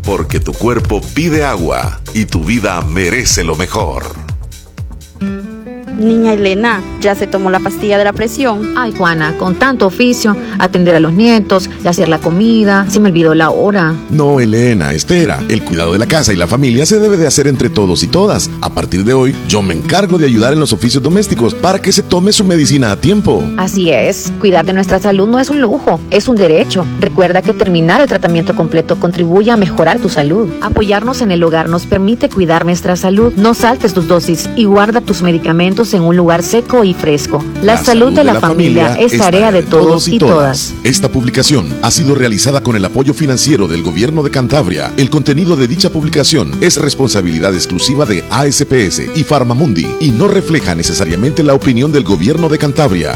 Porque tu cuerpo pide agua y tu vida merece lo mejor. Niña Elena, ¿ya se tomó la pastilla de la presión? Ay, Juana, con tanto oficio, atender a los nietos, y hacer la comida, se me olvidó la hora. No, Elena, espera. El cuidado de la casa y la familia se debe de hacer entre todos y todas. A partir de hoy, yo me encargo de ayudar en los oficios domésticos para que se tome su medicina a tiempo. Así es, cuidar de nuestra salud no es un lujo, es un derecho. Recuerda que terminar el tratamiento completo contribuye a mejorar tu salud. Apoyarnos en el hogar nos permite cuidar nuestra salud. No saltes tus dosis y guarda tus medicamentos en un lugar seco y fresco. La salud de la familia es tarea de todos y todas. Esta publicación ha sido realizada con el apoyo financiero del Gobierno de Cantabria. El contenido de dicha publicación es responsabilidad exclusiva de ASPS y Farmamundi y no refleja necesariamente la opinión del Gobierno de Cantabria.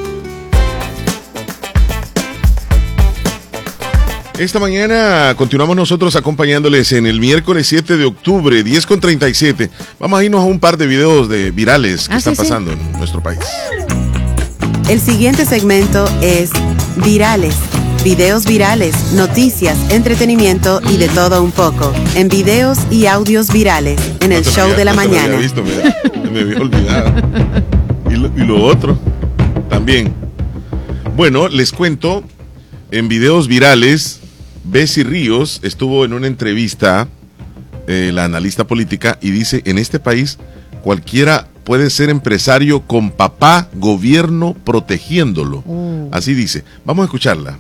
Esta mañana continuamos nosotros acompañándoles en el miércoles 7 de octubre, 10:37. Vamos a irnos a un par de videos virales que están pasando en nuestro país. El siguiente segmento es Virales. Videos virales, noticias, entretenimiento y de todo un poco. En videos y audios virales, en el show de la mañana. Me había olvidado. Y lo otro también. Bueno, les cuento, en videos virales, Bessie Ríos estuvo en una entrevista, la analista política, y dice, en este país cualquiera puede ser empresario con papá, gobierno protegiéndolo. Así dice. Vamos a escucharla.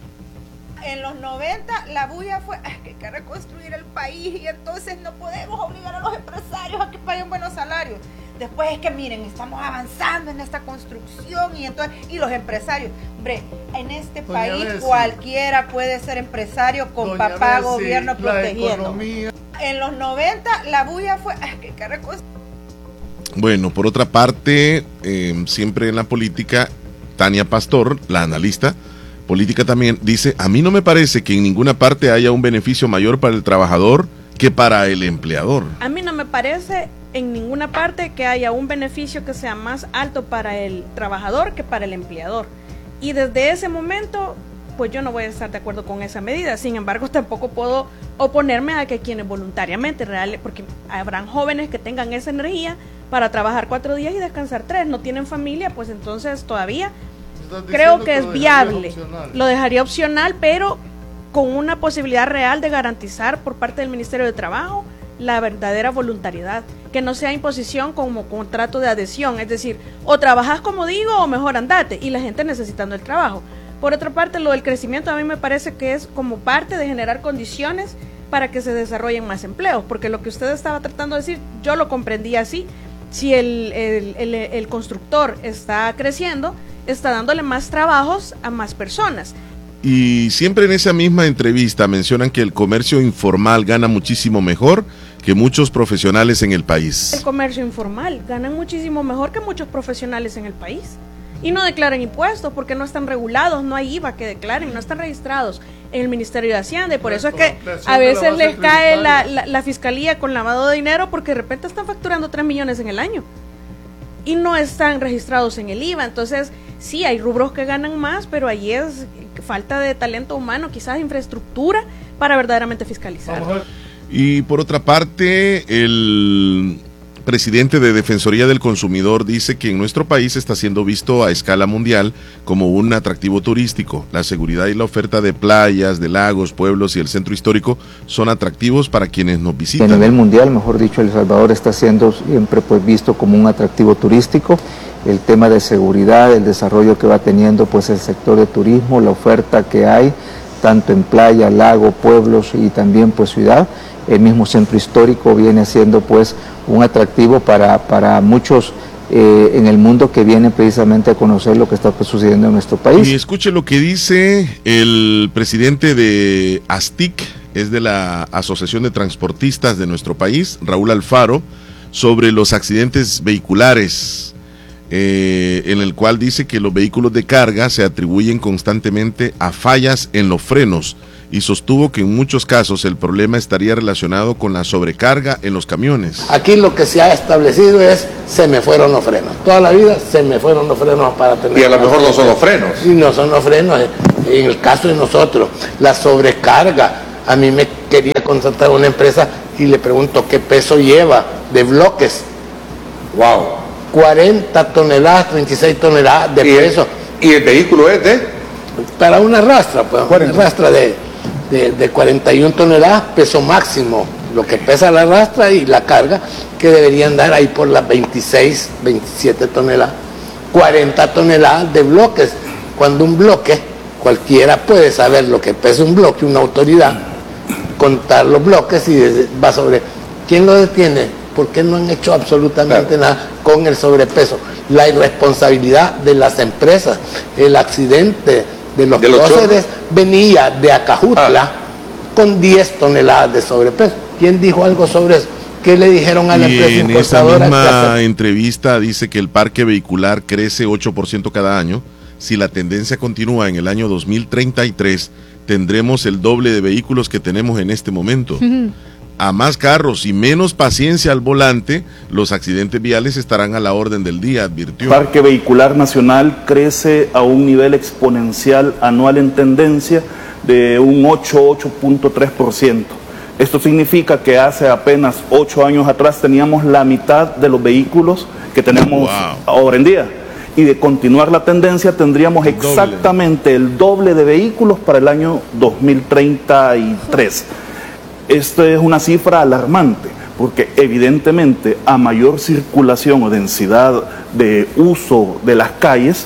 En los 90 la bulla fue que hay que reconstruir el país y entonces no podemos obligar a los empresarios a que paguen buenos salarios. Después es que miren, estamos avanzando en esta construcción y los empresarios, hombre, en este país cualquiera puede ser empresario con papá, gobierno protegiendo. En los 90 la bulla fue que hay que reconstruir. Bueno, por otra parte, siempre en la política, Tania Pastor, la analista política también, dice, a mí no me parece que en ninguna parte haya un beneficio mayor para el trabajador que para el empleador. A mí no me parece en ninguna parte que haya un beneficio que sea más alto para el trabajador que para el empleador. Y desde ese momento, pues yo no voy a estar de acuerdo con esa medida. Sin embargo, tampoco puedo oponerme a que quienes voluntariamente, porque habrán jóvenes que tengan esa energía para trabajar 4 días y descansar 3, no tienen familia, pues entonces todavía creo que es viable. Lo dejaría opcional, pero con una posibilidad real de garantizar por parte del Ministerio de Trabajo la verdadera voluntariedad, que no sea imposición como contrato de adhesión, es decir, o trabajas como digo o mejor andate, y la gente necesitando el trabajo. Por otra parte, lo del crecimiento a mí me parece que es como parte de generar condiciones para que se desarrollen más empleos, porque lo que usted estaba tratando de decir, yo lo comprendí así. Si el constructor está creciendo, está dándole más trabajos a más personas. Y siempre en esa misma entrevista mencionan que el comercio informal gana muchísimo mejor que muchos profesionales en el país. El comercio informal gana muchísimo mejor que muchos profesionales en el país. Y no declaran impuestos porque no están regulados, no hay IVA que declaren, no están registrados en el Ministerio de Hacienda. Y por eso es que a veces les cae la fiscalía con lavado de dinero porque de repente están facturando 3 millones en el año y no están registrados en el IVA. Entonces, sí, hay rubros que ganan más, pero ahí es falta de talento humano, quizás infraestructura para verdaderamente fiscalizar. Y por otra parte, el presidente de Defensoría del Consumidor dice que en nuestro país está siendo visto a escala mundial como un atractivo turístico. La seguridad y la oferta de playas, de lagos, pueblos y el centro histórico son atractivos para quienes nos visitan. A nivel mundial, mejor dicho, El Salvador está siendo siempre pues visto como un atractivo turístico. El tema de seguridad, el desarrollo que va teniendo pues el sector de turismo, la oferta que hay, tanto en playa, lago, pueblos y también pues ciudad. El mismo centro histórico viene siendo pues un atractivo para muchos en el mundo que vienen precisamente a conocer lo que está pues, sucediendo en nuestro país. Y escuche lo que dice el presidente de ASTIC, es de la Asociación de Transportistas de nuestro país, Raúl Alfaro, sobre los accidentes vehiculares, en el cual dice que los vehículos de carga se atribuyen constantemente a fallas en los frenos, y sostuvo que en muchos casos el problema estaría relacionado con la sobrecarga en los camiones. Aquí lo que se ha establecido es, se me fueron los frenos. Toda la vida se me fueron los frenos para tener... Y a lo mejor no son los frenos. Y no son los frenos. En el caso de nosotros, la sobrecarga, a mí me quería a contratar una empresa y le pregunto qué peso lleva de bloques. Wow. 40 toneladas, 36 toneladas de peso. ¿Y el vehículo es de? Para una rastra, pues, una rastra de 41 toneladas, peso máximo, lo que pesa la rastra y la carga, que deberían dar ahí por las 26, 27 toneladas. 40 toneladas de bloques. Cuando un bloque, cualquiera puede saber lo que pesa un bloque, una autoridad, contar los bloques y va sobre. ¿Quién lo detiene? ¿Por qué no han hecho absolutamente nada con el sobrepeso? La irresponsabilidad de las empresas, el accidente de los próceres venía de Acajutla con 10 toneladas de sobrepeso. ¿Quién dijo algo sobre eso? ¿Qué le dijeron a la empresa importadora? En esa misma entrevista dice que el parque vehicular crece 8% cada año. Si la tendencia continúa en el año 2033, tendremos el doble de vehículos que tenemos en este momento. A más carros y menos paciencia al volante, los accidentes viales estarán a la orden del día, advirtió. El parque vehicular nacional crece a un nivel exponencial anual en tendencia de un 8.3%. Esto significa que hace apenas 8 años atrás teníamos la mitad de los vehículos que tenemos ahora en día. Y de continuar la tendencia tendríamos exactamente el doble de vehículos para el año 2033. Esto es una cifra alarmante, porque evidentemente a mayor circulación o densidad de uso de las calles,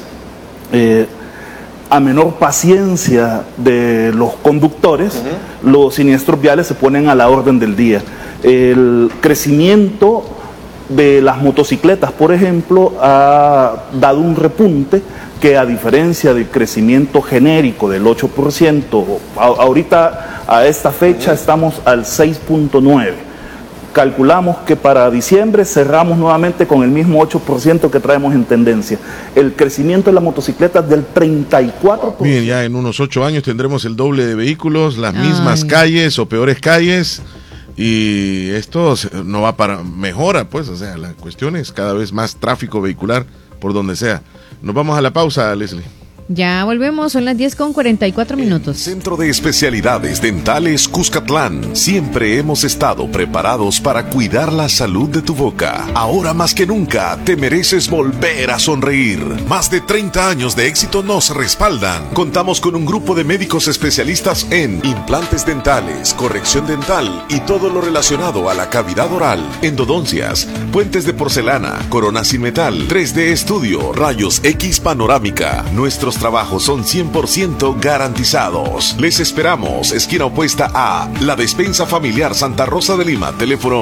a menor paciencia de los conductores, los siniestros viales se ponen a la orden del día. El crecimiento de las motocicletas, por ejemplo, ha dado un repunte que, a diferencia del crecimiento genérico del 8%, ahorita a esta fecha estamos al 6.9%. Calculamos que para diciembre cerramos nuevamente con el mismo 8% que traemos en tendencia. El crecimiento de la motocicleta es del 34%. Bien, ya en unos 8 años tendremos el doble de vehículos, las mismas calles o peores calles, y esto no va para mejora, pues, o sea, la cuestión es cada vez más tráfico vehicular por donde sea. Nos vamos a la pausa, Leslie. Ya volvemos, son las 10:44. Centro de Especialidades Dentales Cuscatlán. Siempre hemos estado preparados para cuidar la salud de tu boca. Ahora más que nunca te mereces volver a sonreír. Más de 30 años de éxito nos respaldan. Contamos con un grupo de médicos especialistas en implantes dentales, corrección dental y todo lo relacionado a la cavidad oral, endodoncias, puentes de porcelana, coronas sin metal, 3D estudio, rayos X panorámica. Nuestros trabajos son 100% garantizados. Les esperamos, esquina opuesta a La Despensa Familiar Santa Rosa de Lima, teléfono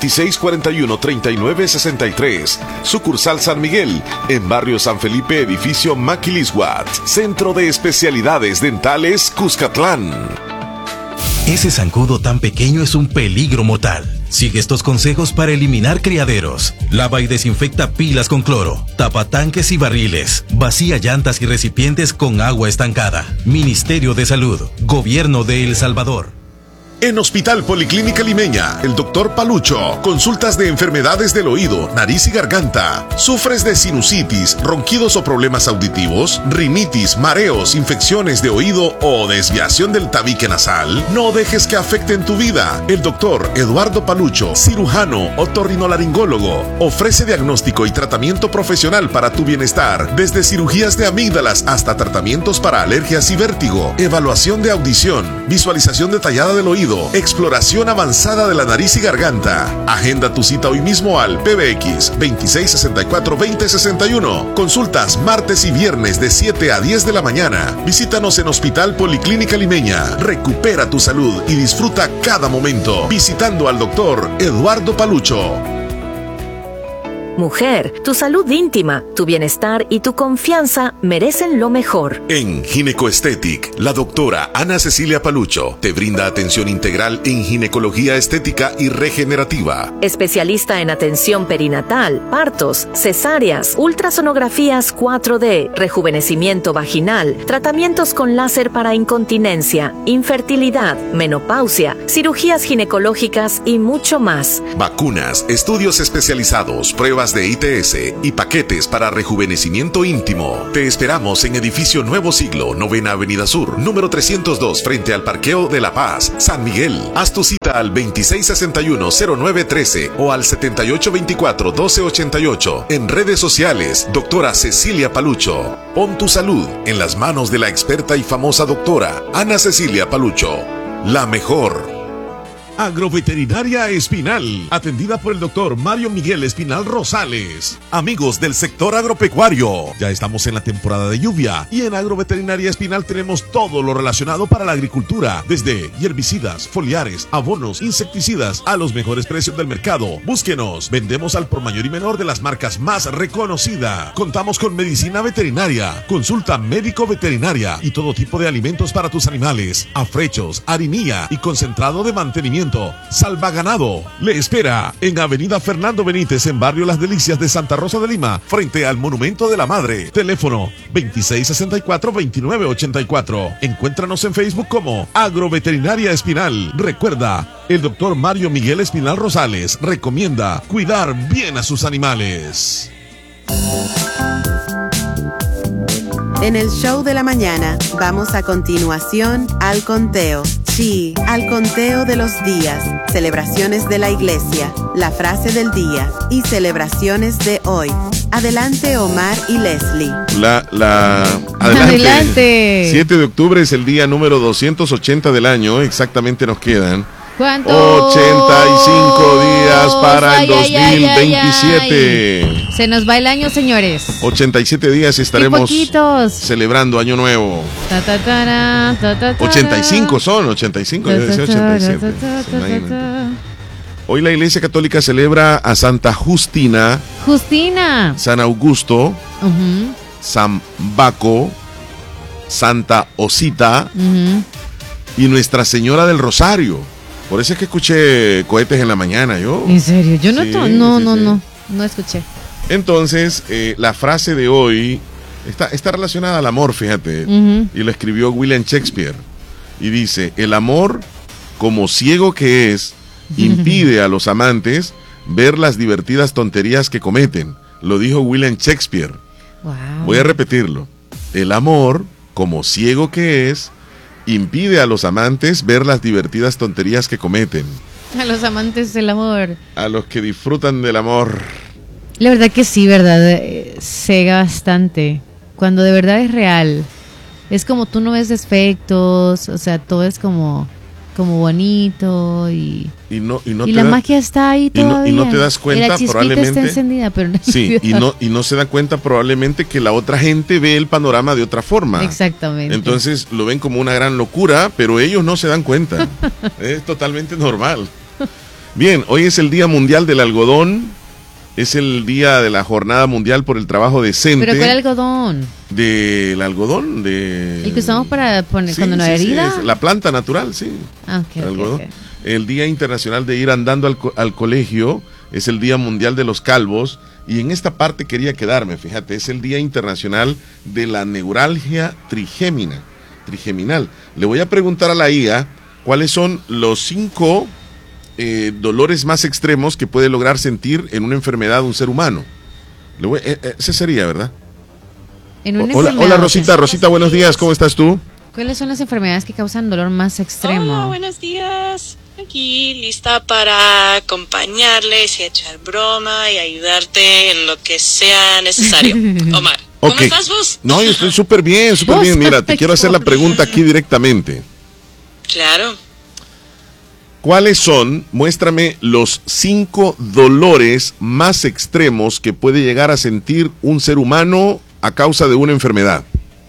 2641-3963, sucursal San Miguel, en barrio San Felipe, edificio Maquilisguat. Centro de Especialidades Dentales Cuscatlán. Ese zancudo tan pequeño es un peligro mortal. Sigue estos consejos para eliminar criaderos. Lava y desinfecta pilas con cloro. Tapa tanques y barriles. Vacía llantas y recipientes con agua estancada. Ministerio de Salud. Gobierno de El Salvador. En Hospital Policlínica Limeña, el Dr. Palucho, consultas de enfermedades del oído, nariz y garganta. ¿Sufres de sinusitis, ronquidos o problemas auditivos? ¿Rinitis, mareos, infecciones de oído o desviación del tabique nasal? No dejes que afecten tu vida. El Dr. Eduardo Palucho, cirujano, otorrinolaringólogo, ofrece diagnóstico y tratamiento profesional para tu bienestar, desde cirugías de amígdalas hasta tratamientos para alergias y vértigo, evaluación de audición, visualización detallada del oído, exploración avanzada de la nariz y garganta. Agenda tu cita hoy mismo al PBX 2664-2061. Consultas martes y viernes de 7 a 10 de la mañana. Visítanos en Hospital Policlínica Limeña. Recupera tu salud y disfruta cada momento visitando al doctor Eduardo Palucho. Mujer, tu salud íntima, tu bienestar y tu confianza merecen lo mejor. En Ginecoestetic, la doctora Ana Cecilia Palucho te brinda atención integral en ginecología estética y regenerativa. Especialista en atención perinatal, partos, cesáreas, ultrasonografías 4D, rejuvenecimiento vaginal, tratamientos con láser para incontinencia, infertilidad, menopausia, cirugías ginecológicas y mucho más. Vacunas, estudios especializados, pruebas de ITS y paquetes para rejuvenecimiento íntimo. Te esperamos en edificio Nuevo Siglo, 9ª Avenida Sur, número 302, frente al Parqueo de La Paz, San Miguel. Haz tu cita Consulta al 2661-0913 o al 7824-1288. En redes sociales, doctora Cecilia Palucho. Pon tu salud en las manos de la experta y famosa doctora Ana Cecilia Palucho. La mejor. Agroveterinaria Espinal, atendida por el doctor Mario Miguel Espinal Rosales. Amigos del sector agropecuario, ya estamos en la temporada de lluvia y en Agroveterinaria Espinal tenemos todo lo relacionado para la agricultura, desde herbicidas, foliares, abonos, insecticidas, a los mejores precios del mercado. Búsquenos, vendemos al por mayor y menor de las marcas más reconocidas. Contamos con medicina veterinaria, consulta médico veterinaria y todo tipo de alimentos para tus animales, afrechos, harinilla y concentrado de mantenimiento. Salva Ganado le espera en Avenida Fernando Benítez, en Barrio Las Delicias de Santa Rosa de Lima, frente al Monumento de la Madre. Teléfono 2664-2984. Encuéntranos en Facebook como Agroveterinaria Espinal. Recuerda, el doctor Mario Miguel Espinal Rosales recomienda cuidar bien a sus animales. En el show de la mañana vamos a continuación al conteo. Sí, al conteo de los días, celebraciones de la iglesia, la frase del día y celebraciones de hoy. Adelante Omar y Leslie. Adelante. 7 de octubre es el día número 280 del año, exactamente nos quedan. ¿Cuánto? 85 días para el 2027. Se nos va el año, señores. 87 días estaremos celebrando Año Nuevo. 85 son, 85, yo decía 87. Hoy la Iglesia Católica celebra a Santa Justina, San Augusto, San Baco, Santa Osita y Nuestra Señora del Rosario. Por eso es que escuché cohetes en la mañana, yo. ¿En serio? Yo no escuché. Entonces, la frase de hoy está relacionada al amor, fíjate. Y lo escribió William Shakespeare. Y dice, el amor, como ciego que es, impide a los amantes ver las divertidas tonterías que cometen. Lo dijo William Shakespeare. Wow. Voy a repetirlo. El amor, como ciego que es, impide a los amantes ver las divertidas tonterías que cometen. A los amantes del amor. A los que disfrutan del amor. La verdad que sí, ¿verdad? Cega bastante. Cuando de verdad es real. Es como tú no ves defectos, o sea, todo es como bonito y la magia está ahí todavía. Y no te das cuenta, la probablemente está encendida, pero no. Sí, y no se dan cuenta probablemente que la otra gente ve el panorama de otra forma. Exactamente. Entonces lo ven como una gran locura, pero ellos no se dan cuenta. Es totalmente normal. Bien, hoy es el Día Mundial del Algodón. Es el día de la Jornada Mundial por el Trabajo Decente. ¿Pero cuál algodón? Del algodón, ¿el que usamos para poner cuando no hay herida? Sí, la planta natural, sí. Okay. El Día Internacional de Ir Andando al Colegio es el Día Mundial de los Calvos. Y en esta parte quería quedarme, fíjate, es el Día Internacional de la Neuralgia Trigeminal. Le voy a preguntar a la IA cuáles son los 5 dolores más extremos que puede lograr sentir en una enfermedad un ser humano. Ese sería, ¿verdad? Hola Rosita, buenos días, ¿cómo estás tú? ¿Cuáles son las enfermedades que causan dolor más extremo? Hola, buenos días. Aquí lista para acompañarles y echar broma y ayudarte en lo que sea necesario. Omar, ¿cómo estás vos? No, yo estoy súper bien. Mira, te quiero hacer la pregunta aquí directamente. Claro. ¿Cuáles son, muéstrame, los 5 dolores más extremos que puede llegar a sentir un ser humano a causa de una enfermedad?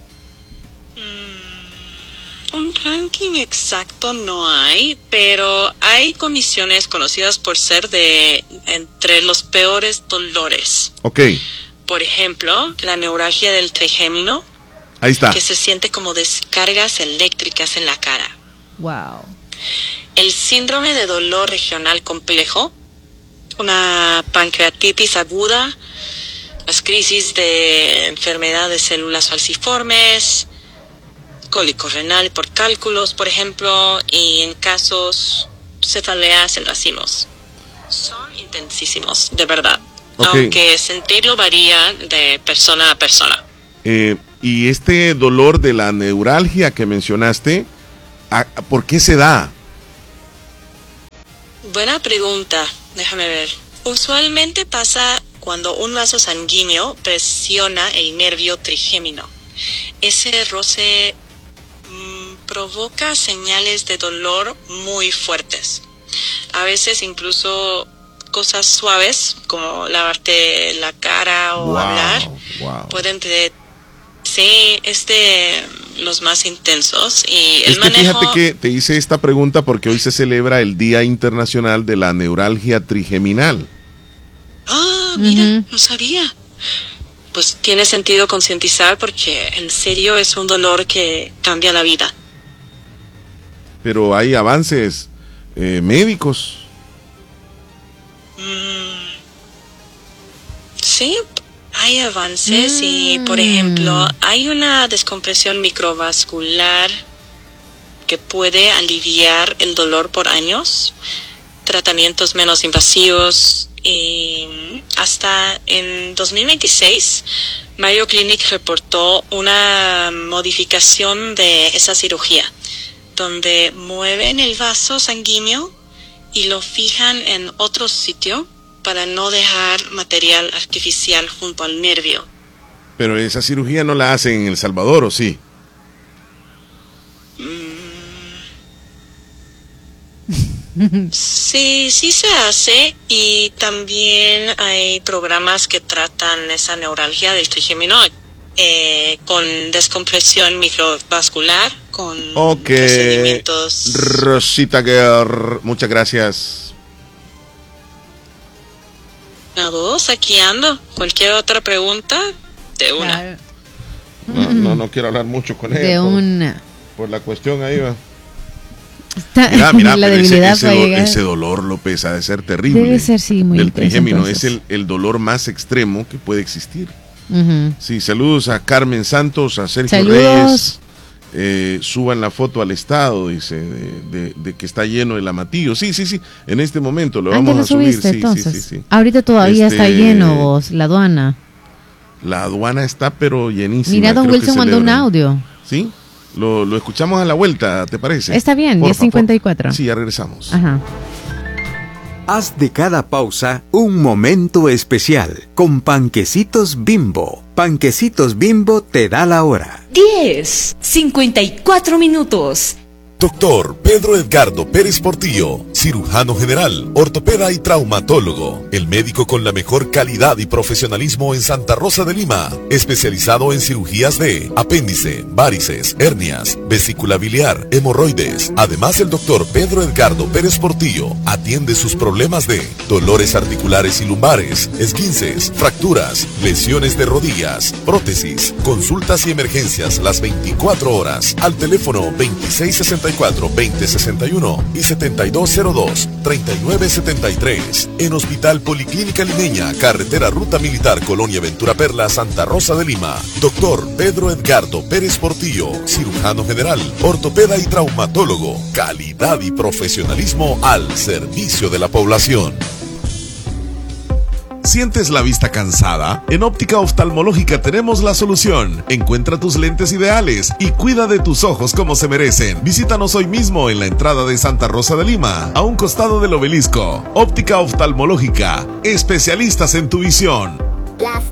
Un ranking exacto no hay, pero hay condiciones conocidas por ser entre los peores dolores. Ok. Por ejemplo, la neuralgia del trigémino. Ahí está. Que se siente como descargas eléctricas en la cara. Wow. El síndrome de dolor regional complejo, una pancreatitis aguda, las crisis de enfermedad de células falciformes, cólico renal por cálculos, por ejemplo, y en casos cefaleas en racimos. Son intensísimos, de verdad, aunque sentirlo varía de persona a persona. Y este dolor de la neuralgia que mencionaste, ¿por qué se da? Buena pregunta, déjame ver. Usualmente pasa cuando un vaso sanguíneo presiona el nervio trigémino. Ese roce provoca señales de dolor muy fuertes. A veces incluso cosas suaves como lavarte la cara o hablar pueden tener los más intensos. Y el manejo... Fíjate que te hice esta pregunta porque hoy se celebra el Día Internacional de la Neuralgia Trigeminal. Ah, mira, no sabía. Pues tiene sentido concientizar porque en serio es un dolor que cambia la vida. Pero hay avances médicos. Sí, hay avances y, por ejemplo, hay una descompresión microvascular que puede aliviar el dolor por años, tratamientos menos invasivos y hasta en 2026 Mayo Clinic reportó una modificación de esa cirugía donde mueven el vaso sanguíneo y lo fijan en otro sitio para no dejar material artificial junto al nervio. Pero esa cirugía no la hacen en El Salvador, ¿o sí? Sí, sí se hace, y también hay programas que tratan esa neuralgia del trigémino con descompresión microvascular, con procedimientos. Rosita Girl, muchas gracias. A dos, aquí ando. Cualquier otra pregunta, de una. No quiero hablar mucho con ella. De una. Por la cuestión ahí va. Mira, la debilidad ese dolor, López, ha de ser terrible. Debe ser, sí, muy del trigémino. Es entonces el dolor más extremo que puede existir. Sí, saludos a Carmen Santos, a Sergio Reyes. Suban la foto al estado, dice, de que está lleno el Amatillo. Sí, en este momento lo vamos a subir. Sí. Ahorita todavía está lleno, vos, la aduana. La aduana está pero llenísima. Mira, don Wilson mandó un audio. ¿Sí? Lo escuchamos a la vuelta, ¿te parece? Está bien, 10:54. Sí, ya regresamos. Ajá. Haz de cada pausa un momento especial con Panquecitos Bimbo. Panquecitos Bimbo te da la hora. 10:54 minutos. Doctor Pedro Edgardo Pérez Portillo, cirujano general, ortopeda y traumatólogo, el médico con la mejor calidad y profesionalismo en Santa Rosa de Lima, especializado en cirugías de apéndice, varices, hernias, vesícula biliar, hemorroides. Además, el doctor Pedro Edgardo Pérez Portillo atiende sus problemas de dolores articulares y lumbares, esguinces, fracturas, lesiones de rodillas, prótesis, consultas y emergencias las 24 horas al teléfono 2664-2061 y 7202-3973. En Hospital Policlínica Limeña, Carretera Ruta Militar, Colonia Ventura Perla, Santa Rosa de Lima. Doctor Pedro Edgardo Pérez Portillo, cirujano general, ortopeda y traumatólogo. Calidad y profesionalismo al servicio de la población. ¿Sientes la vista cansada? En Óptica Oftalmológica tenemos la solución. Encuentra tus lentes ideales y cuida de tus ojos como se merecen. Visítanos hoy mismo en la entrada de Santa Rosa de Lima, a un costado del obelisco. Óptica Oftalmológica, especialistas en tu visión.